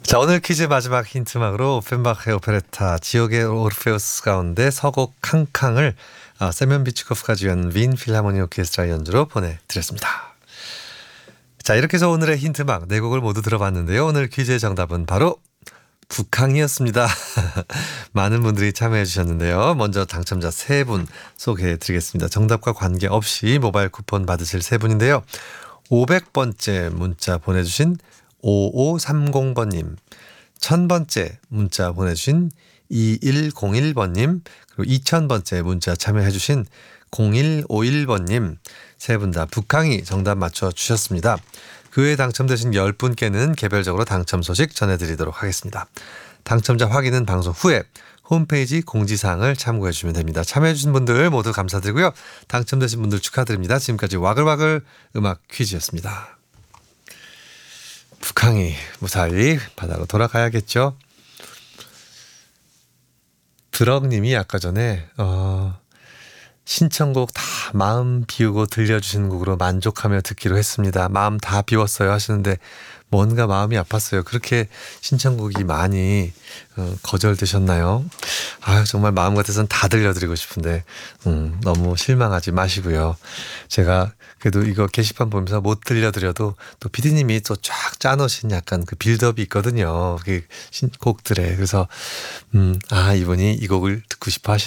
자, 오늘 퀴즈 마지막 힌트막으로 오펜바흐의 오페레타 지옥의 오르페우스 가운데 서곡 캉캉을 세면 비츠코프가 지은 윈 필하모니 오케스트라 연주로 보내드렸습니다. 자, 이렇게 해서 오늘의 힌트막 네 곡을 모두 들어봤는데요. 오늘 퀴즈의 정답은 바로 북캉이었습니다. 많은 분들이 참여해 주셨는데요. 먼저 당첨자 3분 소개해 드리겠습니다. 정답과 관계없이 모바일 쿠폰 받으실 3분인데요. 500번째 문자 보내주신 5530번님, 1000번째 문자 보내주신 2101번님, 그리고 2000번째 문자 참여해주신 0151번님, 세 분 다 북캉이 정답 맞춰주셨습니다. 그 외에 당첨되신 10분께는 개별적으로 당첨 소식 전해드리도록 하겠습니다. 당첨자 확인은 방송 후에 홈페이지 공지사항을 참고해 주시면 됩니다. 참여해 주신 분들 모두 감사드리고요. 당첨되신 분들 축하드립니다. 지금까지 와글와글 음악 퀴즈였습니다. 북항이 무사히 바다로 돌아가야겠죠. 드럭님이 아까 전에 신청곡 다 마음 비우고 들려주시는 곡으로 만족하며 듣기로 했습니다. 마음 다 비웠어요 하시는데 뭔가 마음이 아팠어요. 그렇게 신청곡이 많이 거절되셨나요? 정말 마음 같아서는 다 들려드리고 싶은데 너무 실망하지 마시고요. 제가 그래도 이거 게시판 보면서 못 들려드려도 또 PD님이 또 쫙 짜놓으신 약간 그 빌드업이 있거든요. 그 곡들에. 그래서 이분이 이 곡을 듣고 싶어 하시는